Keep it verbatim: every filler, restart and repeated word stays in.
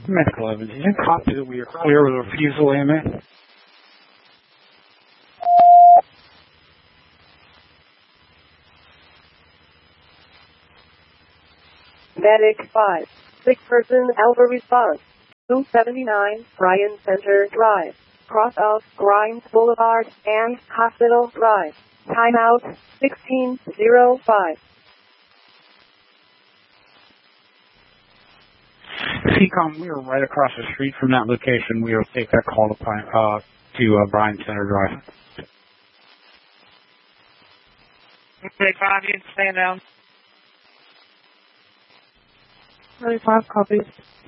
Medical evidence. You can copy that we are clear with a refusal, A M A. Medic five. Sick person Alpha response. two seventy-nine, Bryan Center Drive. Cross of Grimes Boulevard and Hospital Drive. Timeout sixteen oh five. C COM, we are right across the street from that location. We will take that call to, uh, to uh, Bryan Center Drive. Okay, five, you can stand down. thirty-five copies.